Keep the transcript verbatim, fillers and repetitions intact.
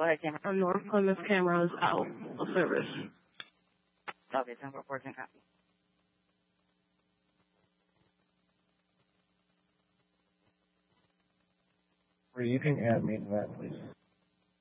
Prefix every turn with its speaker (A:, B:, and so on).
A: Go ahead, camera.
B: Our North Plymouth camera is out of service.
A: Okay, ten four fourteen, copy.
C: You can add me to that, please.